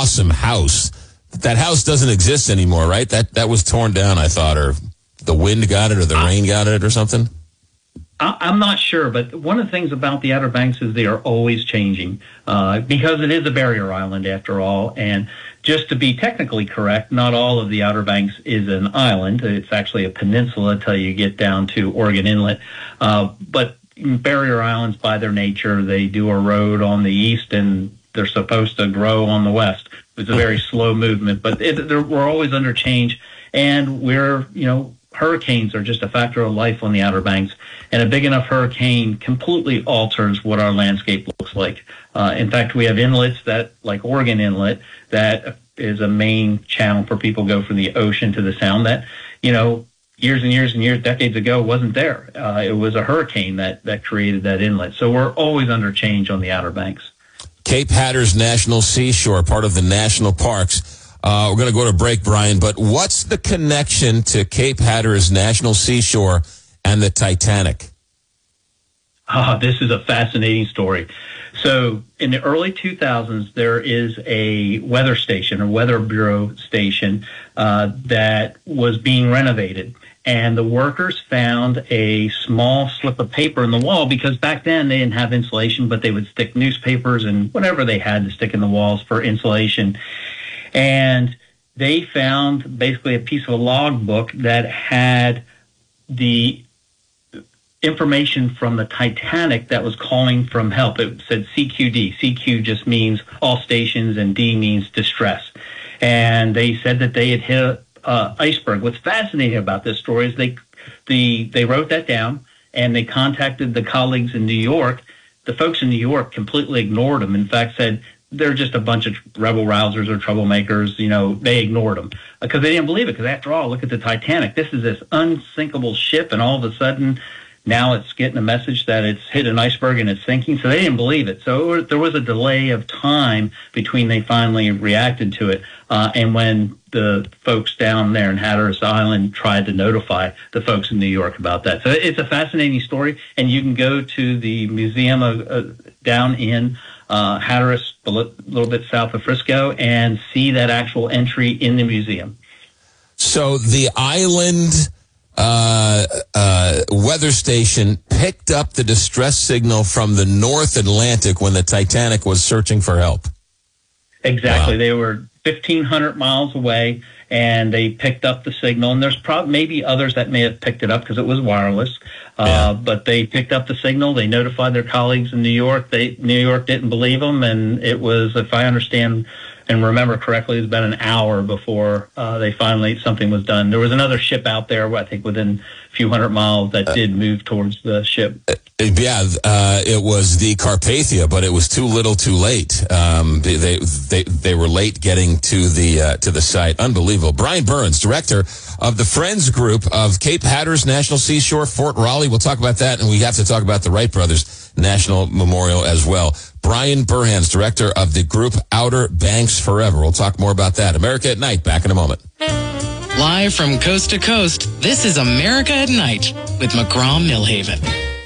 awesome house. That house doesn't exist anymore, right? That was torn down, I thought, or the wind got it, or the rain got it, or something. I'm not sure, but one of the things about the Outer Banks is they are always changing because it is a barrier island after all. And just to be technically correct, not all of the Outer Banks is an island. It's actually a peninsula until you get down to Oregon Inlet. But barrier islands, by their nature, they do erode on the east and they're supposed to grow on the west. It's a very slow movement, but we're always under change. And hurricanes are just a factor of life on the Outer Banks, and a big enough hurricane completely alters what our landscape looks like. In fact, we have inlets like Oregon Inlet, that is a main channel for people to go from the ocean to the sound that, years and years and years, decades ago, wasn't there. It was a hurricane that created that inlet. So we're always under change on the Outer Banks. Cape Hatteras National Seashore, part of the national parks. We're going to go to break, Brian, but what's the connection to Cape Hatteras National Seashore and the Titanic? This is a fascinating story. So in the early 2000s, there is a weather station, a weather bureau station, that was being renovated. And the workers found a small slip of paper in the wall because back then they didn't have insulation, but they would stick newspapers and whatever they had to stick in the walls for insulation. And they found basically a piece of a logbook that had the information from the Titanic that was calling from help. It said CQD. CQ just means all stations and D means distress. And they said that they had hit an iceberg. What's fascinating about this story is they wrote that down and they contacted the colleagues in New York. The folks in New York completely ignored them. In fact, said, they're just a bunch of rebel rousers or troublemakers. They ignored them because they didn't believe it. Because after all, look at the Titanic. This is this unsinkable ship, and all of a sudden, now it's getting a message that it's hit an iceberg and it's sinking. So they didn't believe it. So there was a delay of time between they finally reacted to it and when the folks down there in Hatteras Island tried to notify the folks in New York about that. So it's a fascinating story, and you can go to the museum down in Hatteras, a little bit south of Frisco, and see that actual entry in the museum. So the island weather station picked up the distress signal from the North Atlantic when the Titanic was searching for help. Exactly. Wow. They were 1,500 miles away, and they picked up the signal. And there's maybe others that may have picked it up because it was wireless. But they picked up the signal. They notified their colleagues in New York. New York didn't believe them, and it was, if I understand and remember correctly, it was about an hour before something was done. There was another ship out there, I think, within a few hundred miles that did move towards the ship. It was the Carpathia, but it was too little, too late. They were late getting to the site. Unbelievable. Brian Burns, director of the Friends Group of Cape Hatteras National Seashore, Fort Raleigh. We'll talk about that, and we have to talk about the Wright Brothers National Memorial as well. Brian Burns, director of the group Outer Banks Forever. We'll talk more about that. America at Night, back in a moment. Live from coast to coast, this is America at Night with McGraw Millhaven.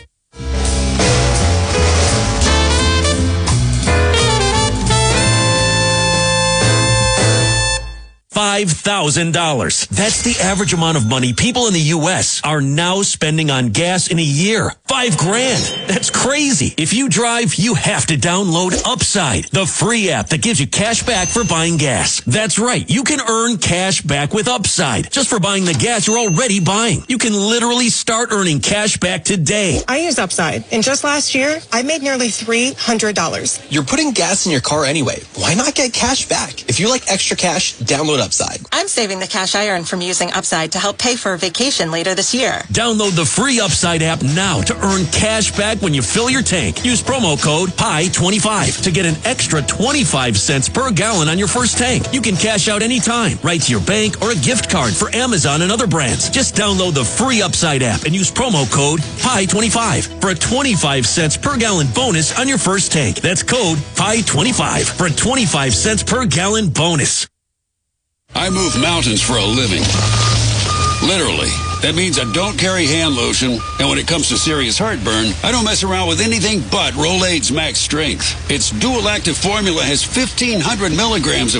$5,000. That's the average amount of money people in the U.S. are now spending on gas in a year. $5,000. That's crazy. If you drive, you have to download Upside, the free app that gives you cash back for buying gas. That's right. You can earn cash back with Upside just for buying the gas you're already buying. You can literally start earning cash back today. I use Upside, and just last year, I made nearly $300. You're putting gas in your car anyway. Why not get cash back? If you like extra cash, download Upside. I'm saving the cash I earn from using Upside to help pay for a vacation later this year. Download the free Upside app now to earn cash back when you fill your tank. Use promo code PIE25 to get an extra 25 cents per gallon on your first tank. You can cash out anytime, right to your bank or a gift card for Amazon and other brands. Just download the free Upside app and use promo code PIE25 for a 25 cents per gallon bonus on your first tank. That's code PIE25 for a 25 cents per gallon bonus. I move mountains for a living. Literally. That means I don't carry hand lotion, and when it comes to serious heartburn, I don't mess around with anything but Rolaids Max Strength. Its dual active formula has 1,500 milligrams of